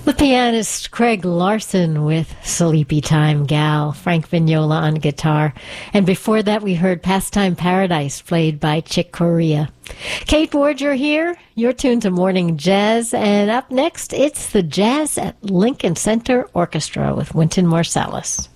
The pianist Craig Larson with Sleepy Time Gal, Frank Vignola on guitar. And before that, we heard Pastime Paradise, played by Chick Corea. Kate Ward, you're here. You're tuned to Morning Jazz. And up next, it's the Jazz at Lincoln Center Orchestra with Wynton Marsalis.